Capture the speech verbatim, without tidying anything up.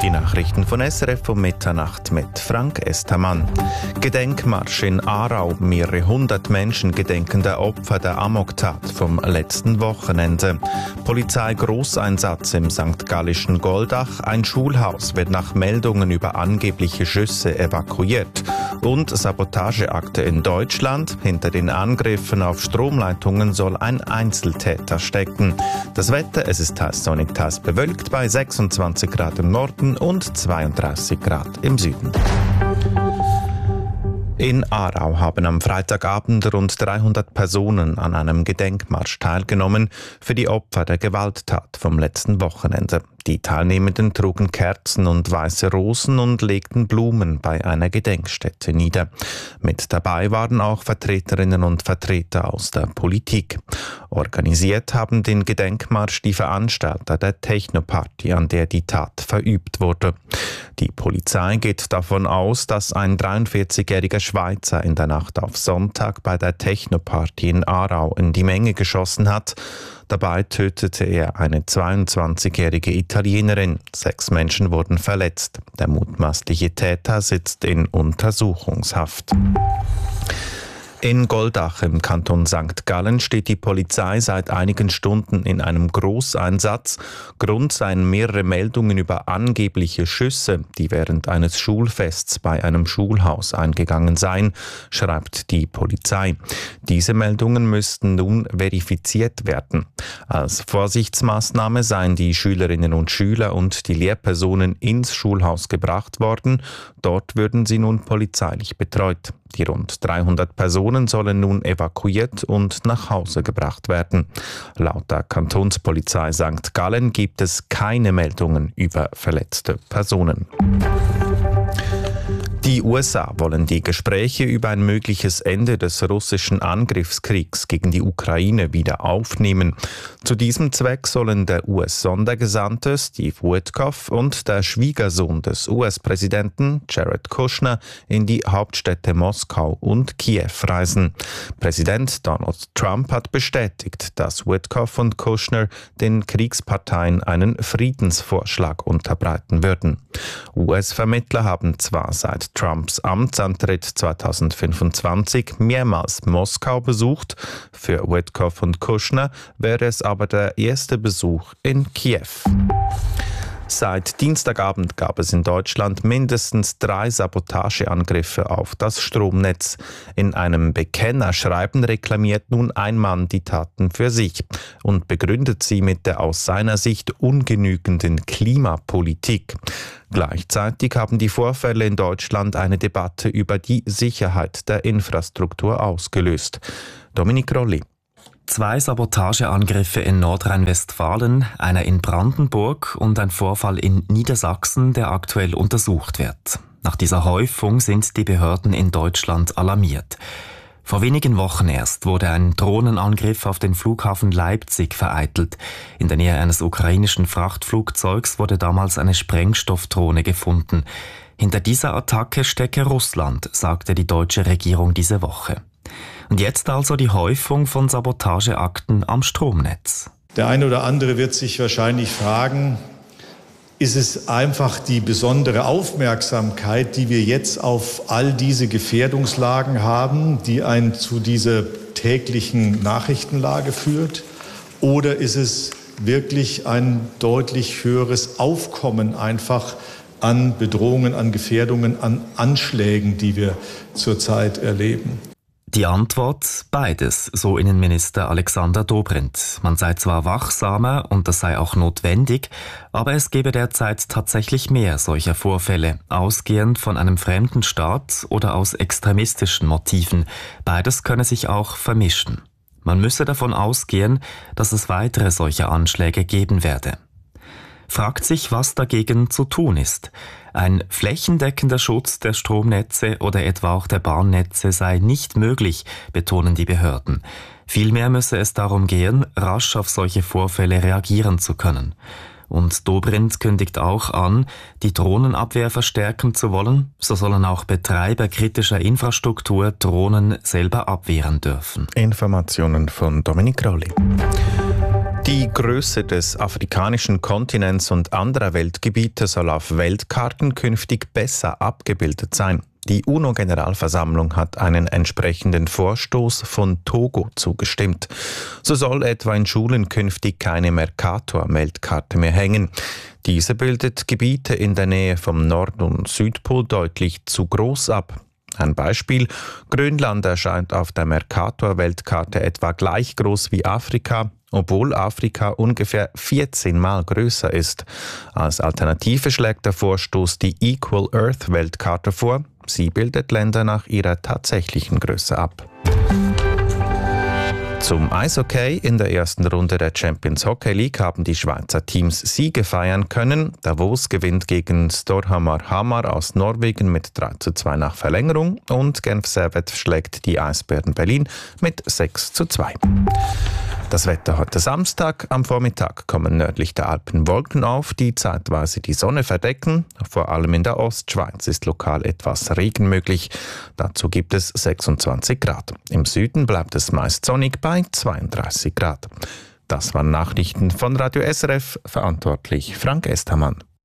Die Nachrichten von S R F um Mitternacht mit Frank Estermann. Gedenkmarsch in Aarau. Mehrere hundert Menschen gedenken der Opfer der Amoktat vom letzten Wochenende. Polizei-Großeinsatz im Sankt Gallischen Goldach. Ein Schulhaus wird nach Meldungen über angebliche Schüsse evakuiert. Und Sabotageakte in Deutschland. Hinter den Angriffen auf Stromleitungen soll ein Einzeltäter stecken. Das Wetter, es ist teils sonnig, teils bewölkt bei sechsundzwanzig Grad im Norden und zweiunddreißig Grad im Süden. In Aarau haben am Freitagabend rund dreihundert Personen an einem Gedenkmarsch teilgenommen für die Opfer der Gewalttat vom letzten Wochenende. Die Teilnehmenden trugen Kerzen und weiße Rosen und legten Blumen bei einer Gedenkstätte nieder. Mit dabei waren auch Vertreterinnen und Vertreter aus der Politik. Organisiert haben den Gedenkmarsch die Veranstalter der Techno-Party, an der die Tat verübt wurde. Die Polizei geht davon aus, dass ein dreiundvierzigjähriger Schweizer in der Nacht auf Sonntag bei der Techno-Party in Aarau in die Menge geschossen hat. Dabei tötete er eine zweiundzwanzigjährige Italienerin. Sechs Menschen wurden verletzt. Der mutmaßliche Täter sitzt in Untersuchungshaft. In Goldach im Kanton Sankt Gallen steht die Polizei seit einigen Stunden in einem Großeinsatz. Grund seien mehrere Meldungen über angebliche Schüsse, die während eines Schulfests bei einem Schulhaus eingegangen seien, schreibt die Polizei. Diese Meldungen müssten nun verifiziert werden. Als Vorsichtsmaßnahme seien die Schülerinnen und Schüler und die Lehrpersonen ins Schulhaus gebracht worden. Dort würden sie nun polizeilich betreut. Die rund dreihundert Personen sollen nun evakuiert und nach Hause gebracht werden. Laut der Kantonspolizei Sankt Gallen gibt es keine Meldungen über verletzte Personen. Die U S A wollen die Gespräche über ein mögliches Ende des russischen Angriffskriegs gegen die Ukraine wieder aufnehmen. Zu diesem Zweck sollen der U S-Sondergesandte Steve Witkoff und der Schwiegersohn des U S-Präsidenten Jared Kushner in die Hauptstädte Moskau und Kiew reisen. Präsident Donald Trump hat bestätigt, dass Witkoff und Kushner den Kriegsparteien einen Friedensvorschlag unterbreiten würden. U S-Vermittler haben zwar seit Trumps Amtsantritt zweitausendfünfundzwanzig mehrmals Moskau besucht. Für Witkoff und Kushner wäre es aber der erste Besuch in Kiew. Seit Dienstagabend gab es in Deutschland mindestens drei Sabotageangriffe auf das Stromnetz. In einem Bekennerschreiben reklamiert nun ein Mann die Taten für sich und begründet sie mit der aus seiner Sicht ungenügenden Klimapolitik. Gleichzeitig haben die Vorfälle in Deutschland eine Debatte über die Sicherheit der Infrastruktur ausgelöst. Dominik Rolli. Zwei Sabotageangriffe in Nordrhein-Westfalen, einer in Brandenburg und ein Vorfall in Niedersachsen, der aktuell untersucht wird. Nach dieser Häufung sind die Behörden in Deutschland alarmiert. Vor wenigen Wochen erst wurde ein Drohnenangriff auf den Flughafen Leipzig vereitelt. In der Nähe eines ukrainischen Frachtflugzeugs wurde damals eine Sprengstoffdrohne gefunden. Hinter dieser Attacke stecke Russland, sagte die deutsche Regierung diese Woche. Und jetzt also die Häufung von Sabotageakten am Stromnetz. Der eine oder andere wird sich wahrscheinlich fragen, ist es einfach die besondere Aufmerksamkeit, die wir jetzt auf all diese Gefährdungslagen haben, die einen zu dieser täglichen Nachrichtenlage führt? Oder ist es wirklich ein deutlich höheres Aufkommen einfach an Bedrohungen, an Gefährdungen, an Anschlägen, die wir zurzeit erleben? Die Antwort: beides, so Innenminister Alexander Dobrindt. Man sei zwar wachsamer und das sei auch notwendig, aber es gebe derzeit tatsächlich mehr solcher Vorfälle, ausgehend von einem fremden Staat oder aus extremistischen Motiven. Beides könne sich auch vermischen. Man müsse davon ausgehen, dass es weitere solcher Anschläge geben werde. Fragt sich, was dagegen zu tun ist. Ein flächendeckender Schutz der Stromnetze oder etwa auch der Bahnnetze sei nicht möglich, betonen die Behörden. Vielmehr müsse es darum gehen, rasch auf solche Vorfälle reagieren zu können. Und Dobrindt kündigt auch an, die Drohnenabwehr verstärken zu wollen. So sollen auch Betreiber kritischer Infrastruktur Drohnen selber abwehren dürfen. Informationen von Dominik Rolli. Die Größe des afrikanischen Kontinents und anderer Weltgebiete soll auf Weltkarten künftig besser abgebildet sein. Die UNO-Generalversammlung hat einen entsprechenden Vorstoß von Togo zugestimmt. So soll etwa in Schulen künftig keine Mercator-Weltkarte mehr hängen. Diese bildet Gebiete in der Nähe vom Nord- und Südpol deutlich zu groß ab. Ein Beispiel: Grönland erscheint auf der Mercator-Weltkarte etwa gleich groß wie Afrika, obwohl Afrika ungefähr vierzehn Mal größer ist. Als Alternative schlägt der Vorstoß die Equal Earth-Weltkarte vor. Sie bildet Länder nach ihrer tatsächlichen Größe ab. Zum Eishockey: In der ersten Runde der Champions Hockey League haben die Schweizer Teams Siege feiern können. Davos gewinnt gegen Storhamar Hamar aus Norwegen mit drei zu zwei nach Verlängerung und Genf Servette schlägt die Eisbären Berlin mit sechs zu zwei. Das Wetter heute Samstag: Am Vormittag kommen nördlich der Alpen Wolken auf, die zeitweise die Sonne verdecken. Vor allem in der Ostschweiz ist lokal etwas Regen möglich. Dazu gibt es sechsundzwanzig Grad. Im Süden bleibt es meist sonnig bei zweiunddreißig Grad. Das waren Nachrichten von Radio S R F, verantwortlich Frank Estermann.